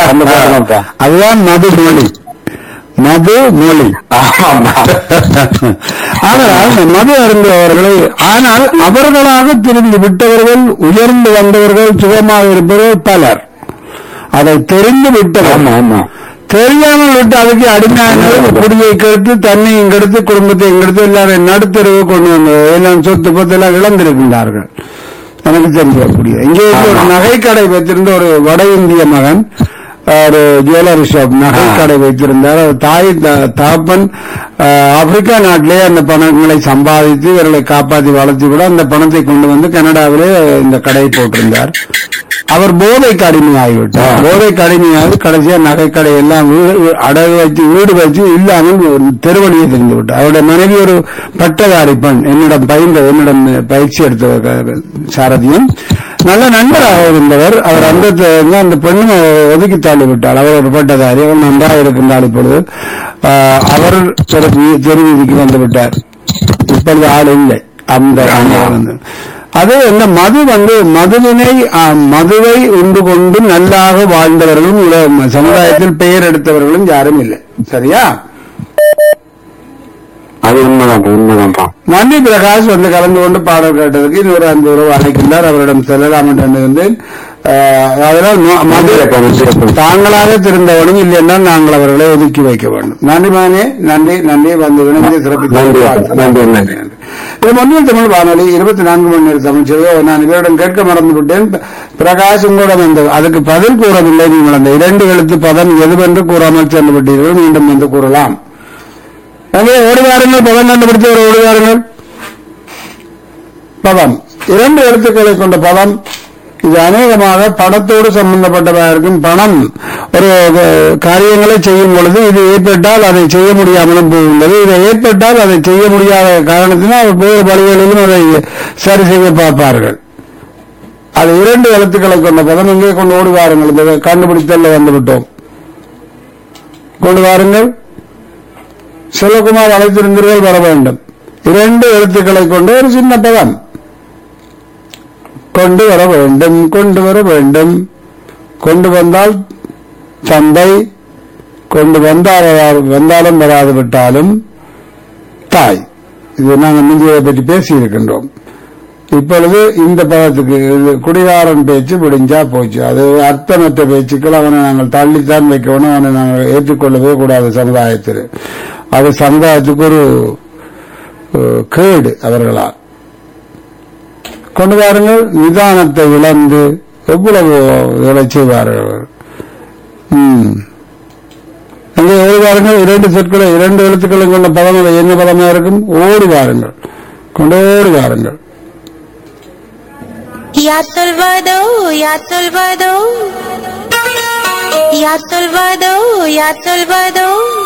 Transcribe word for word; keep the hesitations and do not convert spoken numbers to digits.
அதுதான் மது மொழி, மது மொழி. ஆனால் மது அருந்துபவர்களை, ஆனால் அவர்களாக திரும்பி விட்டவர்கள், உயர்ந்து வந்தவர்கள், சுகமாக இருப்பவர்கள் பலர். அதை தெரிந்து விட்டவர்கள், தெரியாமல் விட்டு அதுக்கு அடிமையான குடியை கெடுத்து தண்ணியும் கெடுத்து குடும்பத்தையும் கெடுத்து எல்லாரும் நடுத்தரவு கொண்டு வந்து எல்லாம் சொத்து பத்து எல்லாம் இழந்திருக்கின்றார்கள். எனக்கு தெரிஞ்சக்கூடிய இங்கே ஒரு நகை கடை வைத்திருந்த ஒரு வட இந்திய மகன், ஒரு ஜுவல்லரி ஷாப் நகை கடை வைத்திருந்தார். தாய் தாப்பன் ஆப்பிரிக்கா நாட்டிலே அந்த பணங்களை சம்பாதித்து இவர்களை காப்பாற்றி வளர்த்தி கூட அந்த பணத்தை கொண்டு வந்து கனடாவிலே இந்த கடை போட்டிருந்தார். அவர் போதைக்கு அடிமையாகிவிட்டார். போதைக்கு அடிமையாகி கடைசியா நகை கடை எல்லாம் அடகு வச்சு வீடு வச்சு இல்லாமல் தெருவழியை தெரிந்து விட்டார். அவருடைய மனைவி ஒரு பட்டதாரி பெண், என்னிடம் பயின்ற என்னிடம் பயிற்சி எடுத்த சாரதியும் நல்ல நண்பராக இருந்தவர். அவர் அந்த அந்த பெண்ணும் ஒதுக்கி தள்ளி விட்டார். அவர் ஒரு பட்டதாரி, அவர் நன்றாக இருக்கின்றார். இப்பொழுது அவர் தெருவீதிக்கு வந்து விட்டார். இப்பொழுது ஆள் இல்லை. அந்த வந்து அது என்ன மது வந்து மதுவினை மதுவை உண்டு கொண்டு நல்லாக வாழ்ந்தவர்களும் சமுதாயத்தில் பெயர் எடுத்தவர்களும் யாரும் இல்லை. சரியா? அது உண்மைதான், உண்மைதான். நன்றி பிரகாஷ் வந்து கலந்து கொண்டு பாடல் கேட்டதுக்கு இன்னொரு அன்பு உறவு அழைக்கின்றார். அவரிடம் செல்லலாம் என்று எண்ணுகின்றேன். அதனால் மது தாங்களாக திருந்தவனும் இல்லை என்றால் நாங்கள் அவர்களை ஒதுக்கி வைக்க வேண்டும். நன்றி மானே, நன்றி நன்றி வந்து வினந்தி சிறப்பித்து. இது மொழியில் தமிழ் வானொலி இருபத்தி நான்கு மணி நேரம் தமிழ் செய்ய நான் இவரிடம் கேட்க மறந்து விட்டேன். பிரகாஷ் உங்களிடம் வந்து அதுக்கு பதில் கூறவில்லை. நீங்கள் அந்த இரண்டு எழுத்து பதம் எதுவென்று கூறாமல் சென்று விட்டீர்கள். மீண்டும் வந்து கூறலாம். அங்கே ஓடுவாருங்கள், பதம் கண்டுபிடித்தவர் ஓடுவாருங்கள். பதம் இரண்டு எழுத்துக்களை கொண்ட பதம். இது அநேகமாக பணத்தோடு சம்பந்தப்பட்டதாக இருக்கும். பணம் ஒரு காரியங்களை செய்யும் பொழுது இது ஏற்பட்டால் அதை செய்ய முடியாமலும் போகின்றது. இதை ஏற்பட்டால் அதை செய்ய முடியாத காரணத்தினால் வேறு வழிகளிலும் அதை சரி செய்ய பார்ப்பார்கள். அது இரண்டு எழுத்துக்களை கொண்ட பதம். இங்கே கொண்டு ஓடி வாருங்கள். இந்த கண்டுபிடித்தல்ல வந்துவிட்டோம். கொண்டு வாருங்கள். செல்வகுமார் அழைத்திருந்தீர்கள், வர வேண்டும். இரண்டு எழுத்துக்களை கொண்ட ஒரு சின்ன பதம். கொண்டு வர வேண்டும், கொண்டு வர வேண்டும். கொண்டு வந்தால் தந்தை, கொண்டு வந்தால் வந்தாலும் வராது விட்டாலும் தாய். இது நாங்கள் முந்தைய பற்றி பேசி இருக்கின்றோம். இப்பொழுது இந்த பதத்துக்கு குடிகாரன் பேச்சு முடிஞ்சா போச்சு. அது அர்த்தமற்ற பேச்சுக்கள். அவனை நாங்கள் தள்ளித்தான் வைக்கணும். அவனை நாங்கள் ஏற்றுக்கொள்ளவே கூடாது சமுதாயத்தில். அது சமுதாயத்துக்கு ஒரு கேடு அவர்களால். கொண்டு வாருங்கள். நிதானத்தை இழந்து எவ்வளவு வேலை செய்வார்கள். அங்கே ஓடி வாருங்கள். இரண்டு சொற்களை இரண்டு எழுத்துக்களை கொண்ட பதங்கள் என்ன பதமா இருக்கும்? ஓடி வாருங்கள், கொண்டோடி வாருங்கள். Ya Salvador, Ya Salvador, Ya Salvador, Ya Salvador.